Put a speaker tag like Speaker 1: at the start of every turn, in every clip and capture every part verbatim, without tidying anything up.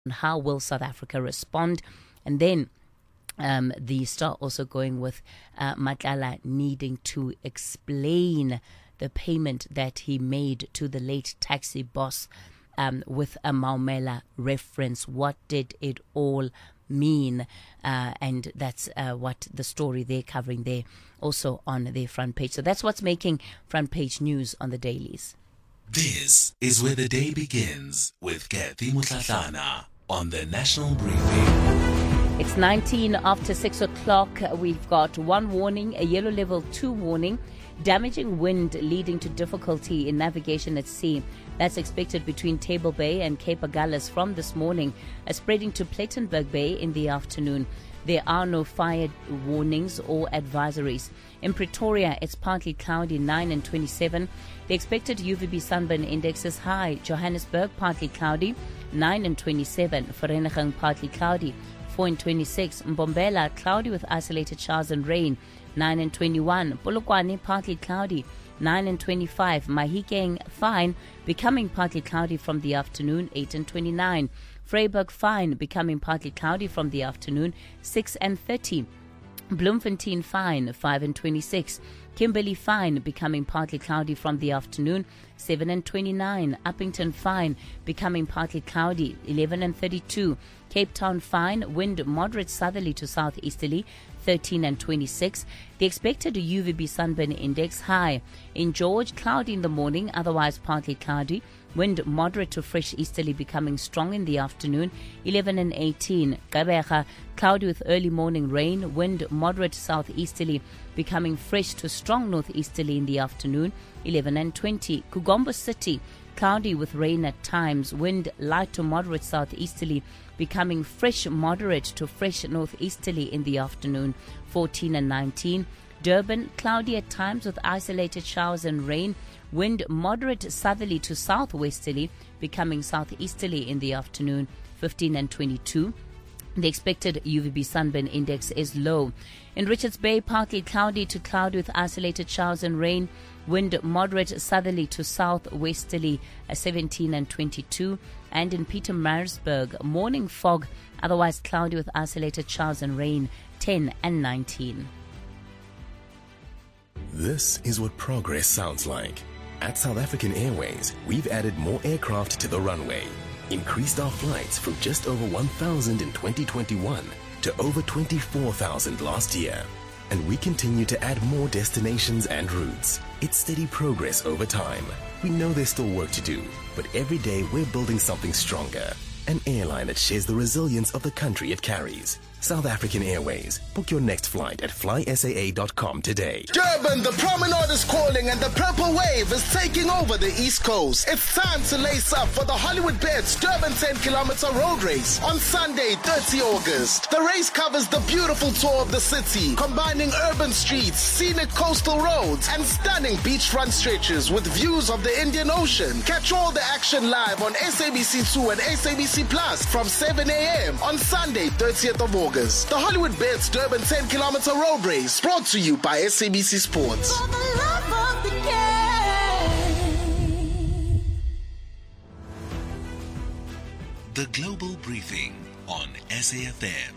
Speaker 1: how will South Africa respond? And then um, the Star also going with uh, Matlala needing to explain the payment that he made to the late taxi boss um, with a Maumela reference. What did it all mean? Uh, and that's uh, what the story they're covering there also on their front page. So that's what's making front page news on the dailies.
Speaker 2: This is where the day begins with Kathy Mutlatlana on the National Briefing.
Speaker 1: It's nineteen after six o'clock. We've got one warning, a yellow level two warning. Damaging wind leading to difficulty in navigation at sea. That's expected between Table Bay and Cape Agulhas from this morning, uh, spreading to Plettenberg Bay in the afternoon. There are no fire warnings or advisories. In Pretoria, it's partly cloudy, nine and twenty-seven. The expected U V B sunburn index is high. Johannesburg, partly cloudy, nine and twenty-seven. Vereeniging, partly cloudy, four and twenty-six. Mbombela, cloudy with isolated showers and rain, nine and twenty-one. Polokwane, partly cloudy, nine and twenty-five. Mahikeng, fine, becoming partly cloudy from the afternoon, eight and twenty-nine. Vryburg, fine, becoming partly cloudy from the afternoon, six and thirty. Bloemfontein, fine, five and twenty-six. Kimberley, fine, becoming partly cloudy from the afternoon, seven and twenty-nine. Uppington, fine, becoming partly cloudy, eleven and thirty-two. Cape Town, fine, wind moderate southerly to southeasterly, thirteen and twenty-six. The expected U V B sunburn index high. In George, cloudy in the morning, otherwise partly cloudy. Wind moderate to fresh easterly, becoming strong in the afternoon, eleven and eighteen. Gqeberha, cloudy with early morning rain. Wind moderate southeasterly, becoming fresh to strong northeasterly in the afternoon, eleven and twenty. Kugombo City, cloudy with rain at times. Wind light to moderate southeasterly, becoming fresh moderate to fresh northeasterly in the afternoon, fourteen and nineteen. Durban, cloudy at times with isolated showers and rain. Wind moderate southerly to southwesterly, becoming southeasterly in the afternoon, fifteen and twenty-two. The expected U V B sunburn index is low. In Richards Bay, partly cloudy to cloudy with isolated showers and rain. Wind moderate southerly to southwesterly, uh, seventeen and twenty-two. And in Pietermaritzburg, morning fog, otherwise cloudy with isolated showers and rain, ten and nineteen.
Speaker 3: This is what progress sounds like. At South African Airways, we've added more aircraft to the runway, increased our flights from just over one thousand in twenty twenty-one to over twenty-four thousand last year. And we continue to add more destinations and routes. It's steady progress over time. We know there's still work to do, but every day we're building something stronger. An airline that shares the resilience of the country it carries. South African Airways. Book your next flight at fly S A A dot com today.
Speaker 4: Durban, the promenade is calling and the purple wave is taking over the East Coast. It's time to lace up for the Hollywood Bets Durban ten kilometer road race on Sunday, thirtieth of August. The race covers the beautiful tour of the city, combining urban streets, scenic coastal roads, and stunning beachfront stretches with views of the Indian Ocean. Catch all the action live on S A B C two and S A B C Plus from seven a.m. on Sunday, thirtieth of August. The Hollywood Bets Durban ten kilometer road race, brought to you by S A B C Sports.
Speaker 2: The Global Briefing on S A F M.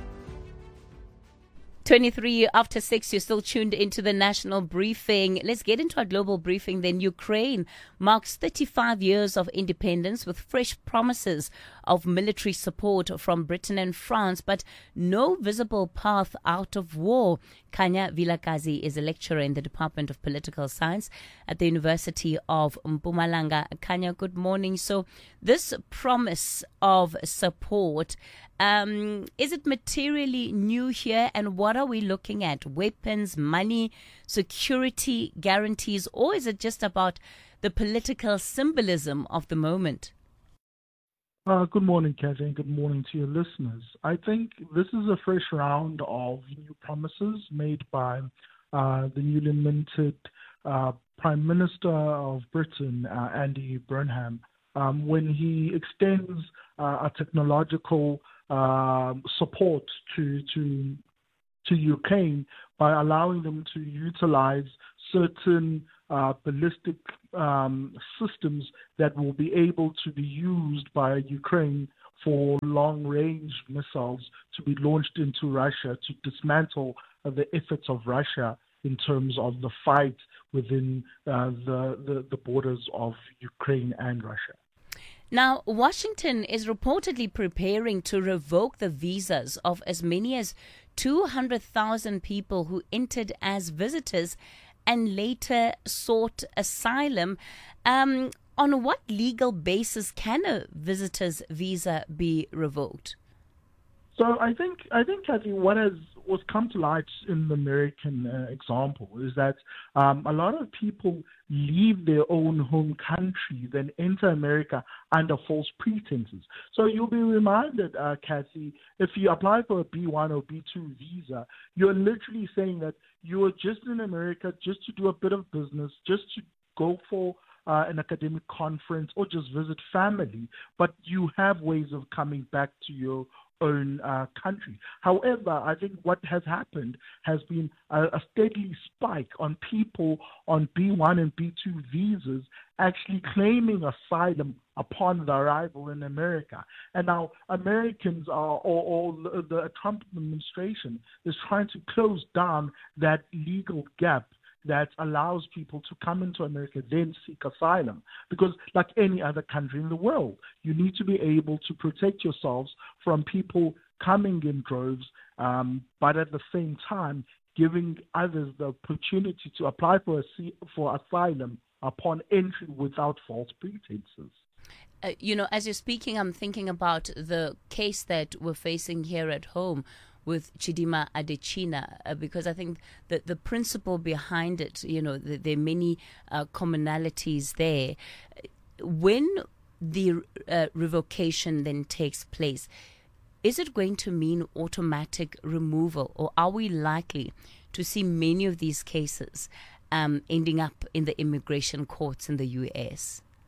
Speaker 1: twenty-three after six, you're still tuned into the National Briefing. Let's get into our global briefing then. Ukraine marks thirty-five years of independence with fresh promises of military support from Britain and France, but no visible path out of war. Kanya Vilakazi is a lecturer in the Department of Political Science at the University of Mpumalanga. Kanya, good morning. So this promise of support, um, is it materially new here? And what are we looking at? Weapons, money, security guarantees, or is it just about the political symbolism of the moment?
Speaker 5: Uh, good morning, Kathy, and good morning to your listeners. I think this is a fresh round of new promises made by uh, the newly minted uh, Prime Minister of Britain, uh, Andy Burnham, um, when he extends uh, a technological uh, support to to to Ukraine by allowing them to utilize certain uh, ballistic um, systems that will be able to be used by Ukraine for long-range missiles to be launched into Russia to dismantle uh, the efforts of Russia in terms of the fight within uh, the, the, the borders of Ukraine and Russia.
Speaker 1: Now, Washington is reportedly preparing to revoke the visas of as many as two hundred thousand people who entered as visitors and later sought asylum. Um, on what legal basis can a visitor's visa be revoked?
Speaker 5: So I think I think Kathy, what has what's come to light in the American uh, example is that um, a lot of people leave their own home country, then enter America under false pretenses. So you'll be reminded, uh, Kathy, if you apply for a B one or B two visa, you're literally saying that you are just in America just to do a bit of business, just to go for Uh, an academic conference or just visit family, but you have ways of coming back to your own uh, country. However, I think what has happened has been a, a steady spike on people on B one and B two visas actually claiming asylum upon the arrival in America. And now Americans are, or, or the Trump administration is trying to close down that legal gap that allows people to come into America, then seek asylum. Because like any other country in the world, you need to be able to protect yourselves from people coming in droves, um, but at the same time, giving others the opportunity to apply for, a, for asylum upon entry without false pretenses.
Speaker 1: Uh, you know, as you're speaking, I'm thinking about the case that we're facing here at home with Chidima Adetshina, uh, because I think that the principle behind it, you know, the, there are many uh, commonalities there. When the uh, revocation then takes place, is it going to mean automatic removal, or are we likely to see many of these cases um, ending up in the immigration courts in the U S?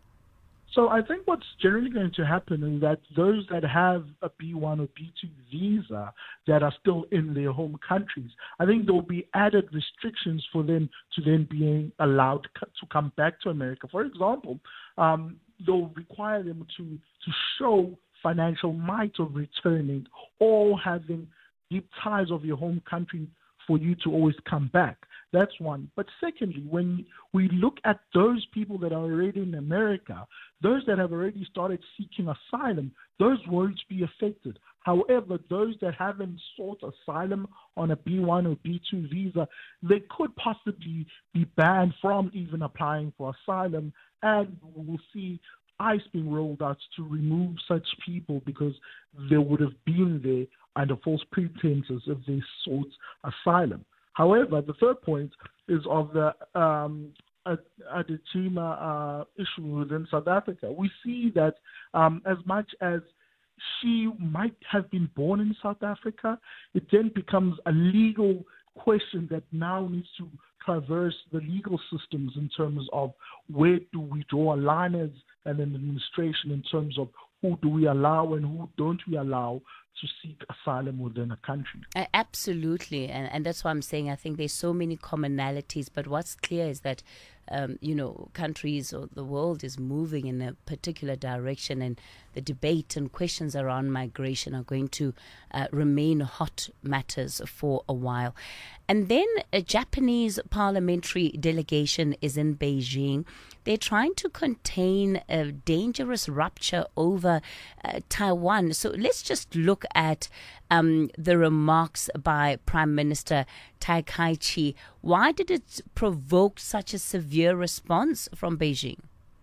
Speaker 5: So I think what's generally going to happen is that those that have a B one or B two visa that are still in their home countries, I think there will be added restrictions for them to then being allowed to come back to America. For example, um, they'll require them to, to show financial might of returning or having deep ties of your home country for you to always come back. That's one. But secondly, when we look at those people that are already in America, those that have already started seeking asylum, those won't be affected. However, those that haven't sought asylum on a B one or B two visa, they could possibly be banned from even applying for asylum, and we'll see ICE being rolled out to remove such people because they would have been there under false pretenses if they sought asylum. However, the third point is of the um, Adetshina uh, issue within South Africa. We see that um, as much as she might have been born in South Africa, it then becomes a legal question that now needs to traverse the legal systems in terms of where do we draw a line as an administration in terms of who do we allow and who don't we allow to seek asylum within a country.
Speaker 1: Uh, absolutely, and, and that's why I'm saying I think there's so many commonalities, but what's clear is that, um, you know, countries or the world is moving in a particular direction, and the debate and questions around migration are going to uh, remain hot matters for a while. And then a Japanese parliamentary delegation is in Beijing. They're trying to contain a dangerous rupture over uh, Taiwan. So let's just look at um, the remarks by Prime Minister Takeshi. Why did it provoke such a severe response from Beijing?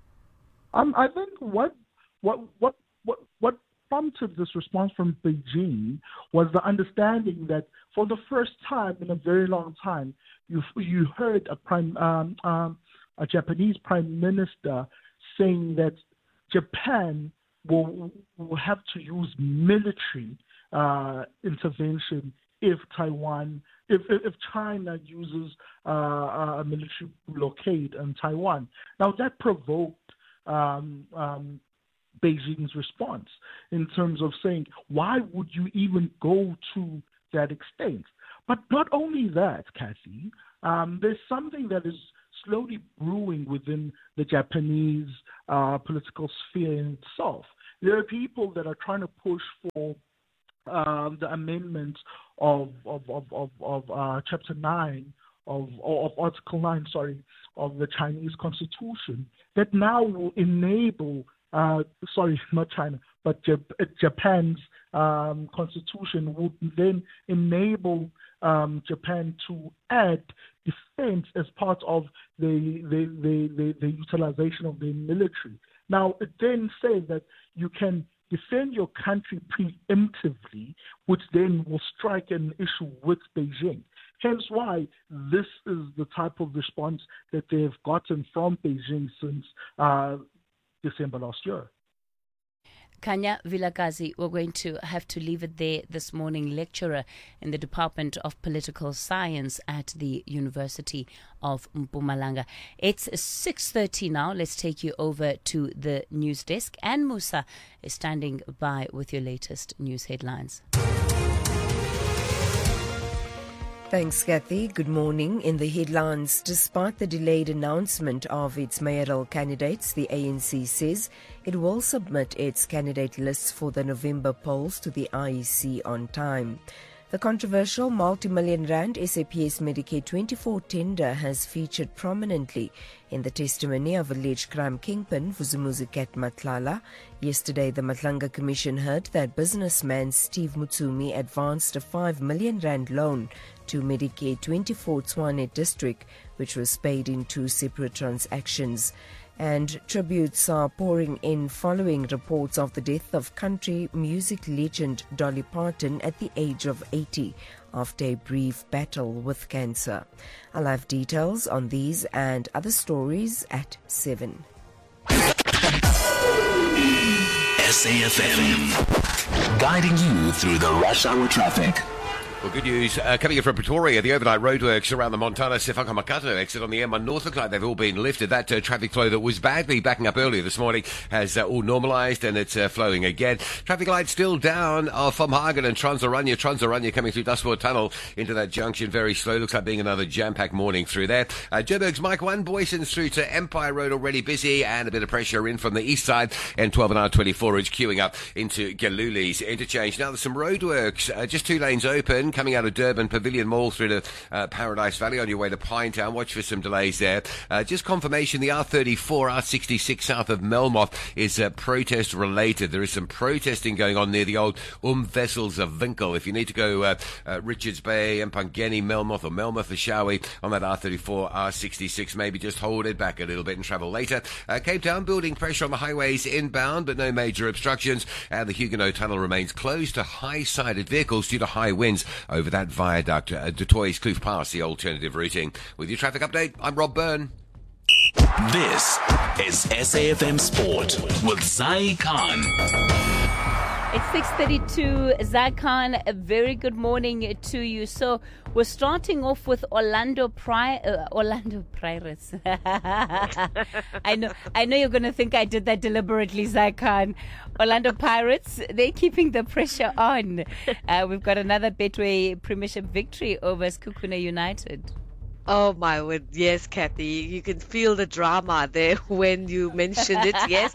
Speaker 5: Um, I think what what what what what prompted this response from Beijing was the understanding that for the first time in a very long time, you you heard a prime um, um, a Japanese prime minister saying that Japan will will have to use military uh, intervention if Taiwan, if if China uses uh, a military blockade on Taiwan. Now that provoked um, um, Beijing's response in terms of saying, why would you even go to that extent? But not only that, Kathy, um, there's something that is slowly brewing within the Japanese uh, political sphere in itself. There are people that are trying to push for um, the amendment of of of of, of uh, Chapter nine of of Article nine, sorry, of the Chinese Constitution that now will enable, uh, sorry, not China, but Jap- Japan's um, Constitution would then enable um, Japan to add defense as part of the the, the, the the utilization of the military. Now, it then says that you can defend your country preemptively, which then will strike an issue with Beijing. Hence why this is the type of response that they've gotten from Beijing since uh, December last year.
Speaker 1: Khanya Vilakazi, we're going to have to leave it there this morning. Lecturer in the Department of Political Science at the University of Mpumalanga. It's six thirty now. Let's take you over to the news desk. And Musa is standing by with your latest news headlines.
Speaker 6: Thanks, Kathy. Good morning. In the headlines, despite the delayed announcement of its mayoral candidates, the A N C says it will submit its candidate lists for the November polls to the I E C on time. The controversial multi-million rand S A P S Medicaid twenty-four tender has featured prominently in the testimony of alleged crime kingpin Vusumuzi Cat Matlala. Yesterday, the Matlanga Commission heard that businessman Steve Mutsumi advanced a five million rand loan to Medicaid twenty-four Tshwane district, which was paid in two separate transactions. And tributes are pouring in following reports of the death of country music legend Dolly Parton at the age of eighty after a brief battle with cancer. I'll have details on these and other stories at seven.
Speaker 2: S A F M, guiding you through the rush hour traffic.
Speaker 7: Well, good news uh, coming in from Pretoria. The overnight roadworks around the Montana Sefaka Makato exit on the M one North look like they've all been lifted. That uh, traffic flow that was badly backing up earlier this morning has uh, all normalised and it's uh, flowing again. Traffic lights still down uh, from Hagen and Transaranya. Transaranya coming through Dustford Tunnel into that junction very slow. Looks like being another jam-packed morning through there. Uh, Joburg's Mike one, Boyson's through to Empire Road already busy and a bit of pressure in from the east side. N twelve and R twenty-four is queuing up into Galuli's interchange. Now there's some roadworks, uh, just two lanes open coming out of Durban Pavilion Mall through to uh, Paradise Valley on your way to Pinetown. Watch for some delays there. Uh, just confirmation, the R thirty-four, R sixty-six south of Melmoth is uh, protest related. There is some protesting going on near the old Umvessels of Winkel. If you need to go uh, uh, Richards Bay, Mpangeni, Melmoth or Melmoth or Shawi on that R thirty-four, R sixty-six, maybe just hold it back a little bit and travel later. Uh, Cape Town building pressure on the highways inbound, but no major obstructions. And the Huguenot Tunnel remains closed to high-sided vehicles due to high winds over that viaduct, uh, Du Toit's Kloof Pass, the alternative routing. With your traffic update, I'm Rob Byrne.
Speaker 2: This is S A F M Sport with Zai Khan.
Speaker 1: It's six thirty-two. Zai Khan, a very good morning to you. So we're starting off with Orlando Pri- uh, Orlando Pirates. I know I know you're going to think I did that deliberately, Zai Khan. Orlando Pirates, they're keeping the pressure on. Uh, we've got another Betway Premiership victory over Sekhukhune United.
Speaker 8: Oh my word, yes, Kathy. You can feel the drama there when you mentioned it, yes.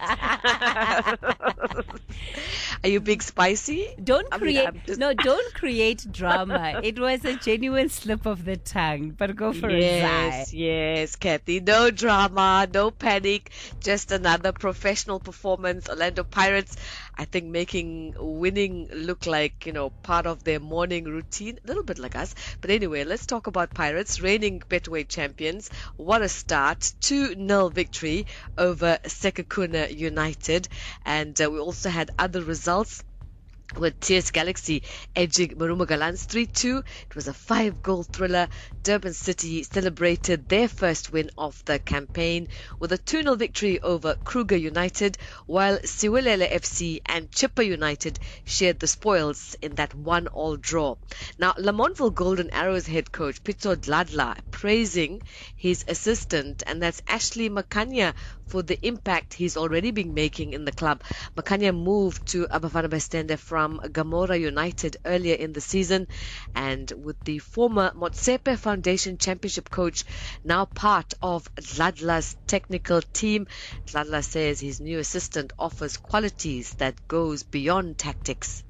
Speaker 8: Are you big spicy?
Speaker 1: Don't
Speaker 8: I
Speaker 1: create
Speaker 8: mean, just...
Speaker 1: no, don't create drama. It was a genuine slip of the tongue, but go for
Speaker 8: yes,
Speaker 1: it. Yes,
Speaker 8: yes, Kathy. No drama, no panic. Just another professional performance. Orlando Pirates, I think, making winning look like, you know, part of their morning routine. A little bit like us. But anyway, let's talk about Pirates, reigning Betway champions. What a start. two nil victory over Sekhukhune United. And uh, we also had other results with T S Galaxy edging Marumo Gallants three two. It was a five-goal thriller. Durban City celebrated their first win of the campaign with a two nil victory over Kruger United, while Siwelele F C and Chippa United shared the spoils in that one all draw. Now, Lamontville Golden Arrows head coach Pitso Dladla praising his assistant, and that's Ashley Makanya, for the impact he's already been making in the club. Makanya moved to Abafana Bestende from from Gamora United earlier in the season, and with the former Motsepe Foundation Championship coach now part of Dladla's technical team, Dladla says his new assistant offers qualities that goes beyond tactics.